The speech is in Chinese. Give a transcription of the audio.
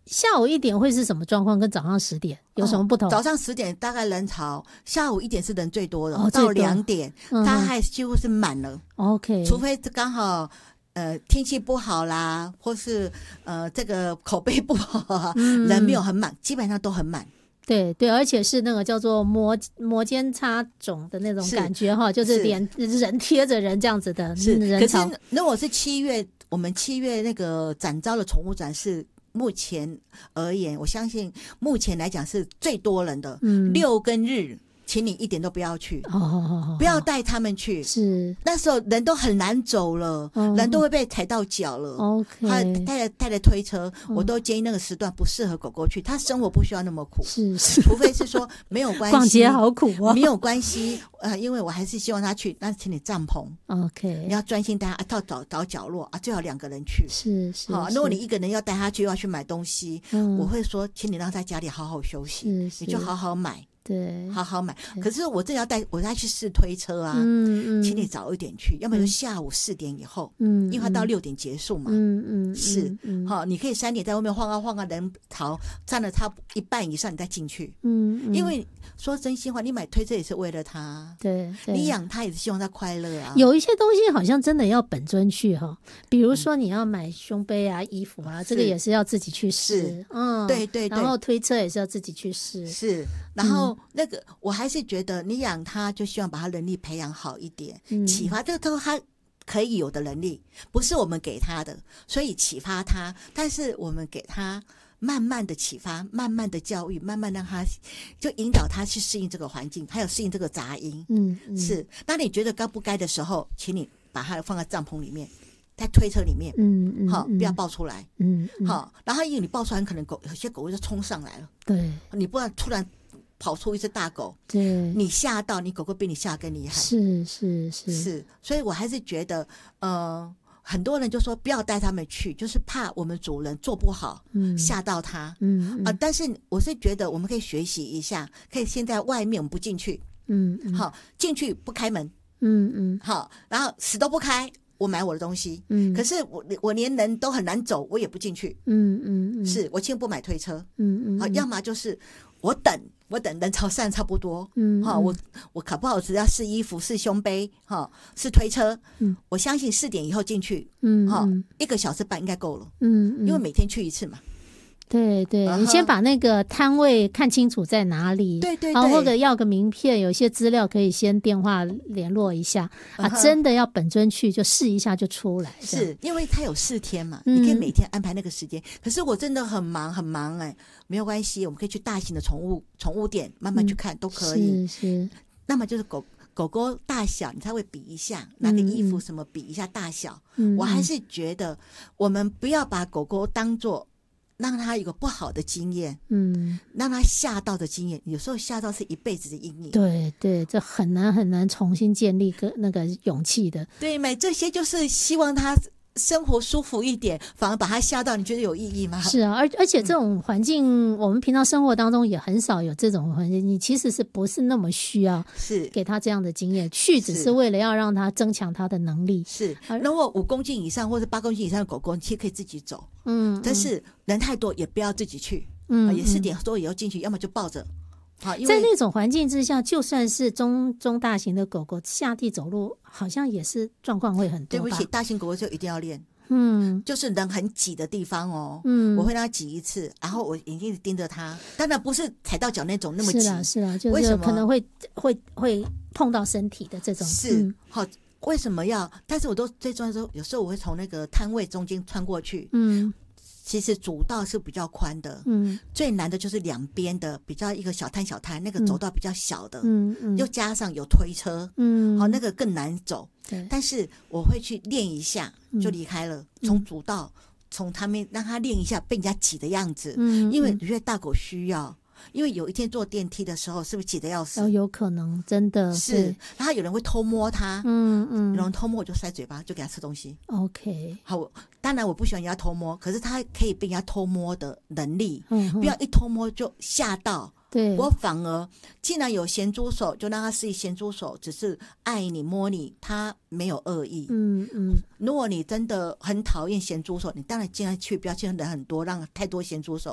下午1点会是什么状况？跟早上10点有什么不同？ 早上10点大概人潮，下午1点是人最多的， 到 2点，它还几乎是满了。 OK， 除非刚好天气不好啦，或是这个口碑不好啊，人没有很满，基本上都很满。 对对，而且是那个叫做摩肩擦踵的那种感觉哈，就是人贴着人这样子的人潮。 可是如果是7月，我们7月那个展昭的宠物展是目前而言，我相信目前来讲是最多人的。6跟日，请你一点都不要去，不要带他们去。 是那时候人都很难走了，人都会被踩到脚了。 OK， 带着推车，我都建议那个时段不适合狗狗去，它生活不需要那么苦。 是， 除非是说没有关系， 逛街好苦没有关系。因为我还是希望它去，那请你帐篷。 OK， 你要专心带它找角落啊，最好2个人去。 是。 好，如果你一个人要带它去，又要去买东西，我会说，请你让它在家里好好休息，你就好好买。 对， 好好买。可是我真的要我要去试推车啊，请你早一点去，要么就下午4点以后，因为它到6点结束嘛。是，好，你可以3点在外面晃啊晃啊，人潮占了它一半以上，你再进去。因为说真心话，你买推车也是为了它， 对， 你养它也是希望它快乐啊。 有一些东西好像真的要本尊去哈，比如说你要买胸杯啊、衣服啊，这个也是要自己去试。 对对对， 然后推车也是要自己去试。 是，然后那个我还是觉得你养它就希望把它能力培养好一点，启发这个都它可以有的能力，不是我们给它的，所以启发它，但是我们给它慢慢的启发，慢慢的教育，慢慢让它就引导它去适应这个环境，还有适应这个杂音。是。那你觉得该不该的时候，请你把它放在帐篷里面，在推车里面，好，不要抱出来，好，然后因为你抱出来，可能有些狗就冲上来了， 对， 你不然突然跑出一只大狗， 对， 你吓到，你狗狗比你吓更厉害。 是， 所以我还是觉得，很多人就说不要带他们去，就是怕我们主人做不好，吓到他。但是我是觉得我们可以学习一下，可以先在外面我们不进去，好，进去不开门，好，然后死都不开。我买我的东西，可是我连人都很难走，我也不进去，是我千万不买推车，好，要么就是我等人潮散差不多，好，我考不好只要试衣服、试胸杯，哈，试推车，我相信4点以后进去，好，1个小时半应该够了，因为每天去一次嘛。 对对，你先把那个摊位看清楚在哪里， 对， 或者要个名片，有些资料可以先电话联络一下真的要本尊去就试一下就出来， 是因为它有4天嘛，你可以每天安排那个时间。可是我真的很忙没有关系，我们可以去大型的宠物店慢慢去看都可以。是，那么就是狗狗大小你才会比一下，拿个衣服什么比一下大小。我还是觉得我们不要把狗狗当作让他有个不好的经验，让他吓到的经验，有时候吓到是一辈子的阴影。 对对，这很难重新建立那个勇气的。 对，买这些就是希望他生活舒服一点，反而把他吓到，你觉得有意义吗？ 是啊，而且这种环境，我们平常生活当中也很少有这种环境，你其实是不是那么需要给他这样的经验？去只是为了要让他增强他的能力。是， 如果5公斤以上或者8公斤以上的狗狗，你其实可以自己走。但是人太多也不要自己去。也4点多以后进去，要么就抱着。 在那种环境之下，就算是中大型的狗狗下地走路，好像也是状况会很多吧。 对不起，大型狗狗就一定要练。就是人很挤的地方我会让它挤一次，然后我眼睛盯着它，当然不是踩到脚那种那么挤， 是啦，就是可能会碰到身体的这种。 是好，为什么要？但是我都最重要的时候，有时候我会从那个摊位中间穿过去。其实主道是比较宽的，最难的就是两边的比较一个小摊那个走道比较小的，又加上有推车，那个更难走。但是我会去练一下就离开了，从主道从他们让他练一下被人家挤的样子，因为有些大狗需要。因为有一天坐电梯的时候，是不是挤得要死？ 有可能，真的是。然后有人会偷摸它，有人偷摸我就塞嘴巴，就给他吃东西。 OK， 好，当然我不喜欢人家偷摸，可是他可以被人家偷摸的能力，不要一偷摸就吓到。对，我反而既然有咸猪手，就让他试一咸猪手，只是爱你摸你，他没有恶意。如果你真的很讨厌咸猪手，你当然尽量去，不要见人很多，让太多咸猪手。